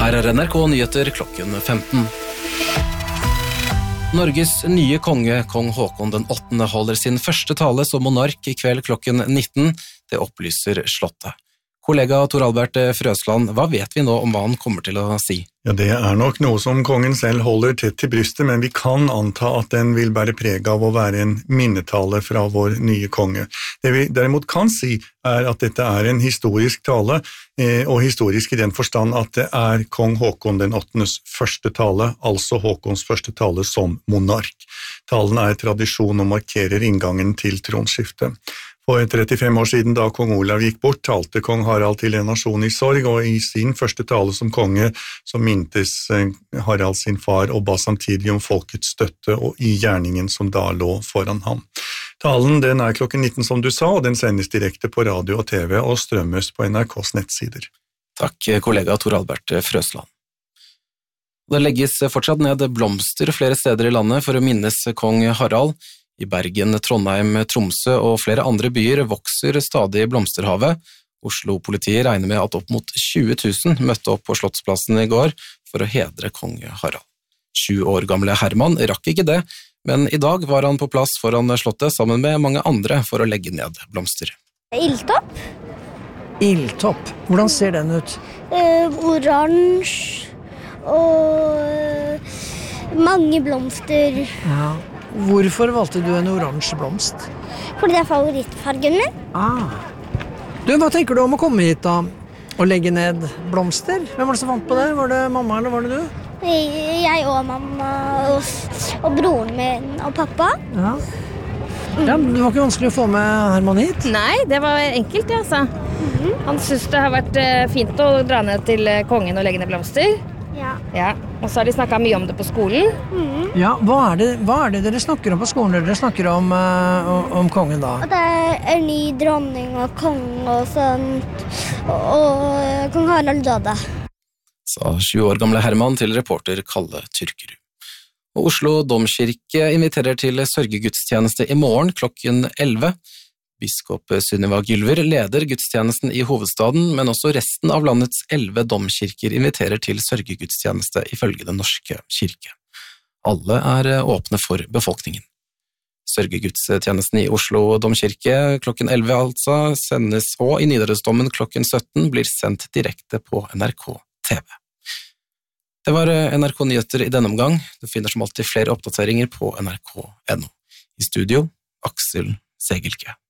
Her NRK Nyheter klokken 15. Norges nye konge, kong Håkon den 8. holder sin første tale som monark I kveld klokken 19. Det opplyser Slottet. Kollega Tor Albert Frøsland, hva vet vi nå om hva han kommer til å si? Ja, det nok noe som kongen selv holder tett til brystet, men vi kan anta at den vil bære preg av å være en minnetale fra vår nye konge. Det vi derimot kan si at dette en historisk tale, og historisk I den forstand at det kong Håkon den 8. første tale, altså Håkons første tale som monark. Talen tradisjon og markerer inngangen til tronskiftet. For 35 år siden da kong Olav gikk bort, talte kong Harald til en nasjon I sorg, og I sin første tale som konge så mintes Harald sin far og ba samtidig om folkets støtte og I gjerningen som da lå foran ham. Talen den klokken 19 som du sa, og den sendes direkte på radio og TV og strømmes på NRKs nettsider. Takk kollega Tor Albert Frøsland. Det legges fortsatt ned blomster flere steder I landet for å minnes kong Harald. I Bergen, Trondheim, Tromsø og flere andre byer vokser stadig blomsterhavet. Oslo-politiet regner med at opp mot 20 000 møtte opp på Slottsplassen I går for å hedre kong Harald. 7 år gamle Herman rakk ikke det, men I dag var han på plass foran Slottet sammen med mange andre for å legge ned blomster. Ildtopp. Ildtopp? Hvordan ser den ut? Oransje og mange blomster. Ja. Hvorfor valgte du en oransje blomst? Fordi det favorittfargen min. Du, hva tenker du om å komme hit da? Og legge ned blomster? Hvem var det som fant på det? Var det mamma eller var det du? Jeg og mamma og broren min og pappa. Ja. Ja, det var ikke vanskelig å få med Herman hit? Nei, det var enkelt, altså. Han synes det har vært fint å dra ned til kongen og legge ned blomster. Ja, og så har de snakket mye om det på skolen. Ja, hva det dere snakker om på skolen? Dere snakker om kongen da? Og det ny dronning og kong og sånt, og kong Harald døde. Sa 7 år gamle Herman til reporter Kalle Tyrkerud. Og Oslo Domkirke inviterer til sørgegudstjeneste I morgen klokken 11. Biskop Sunniva Gylver leder gudstjenesten I hovedstaden, men også resten av landets 11 domkirker inviterer til sørgegudstjeneste ifølge Den norske kirke. Alle åpne for befolkningen. Sørgegudstjenesten I Oslo Domkirke klokken 11 altså sendes, og I Nidarosdomen klokken 17 blir sendt direkte på NRK TV. Det var NRK Nyheter I denne omgang. Du finner som alltid flere oppdateringer på nrk.no. I studio, Aksel Segelke.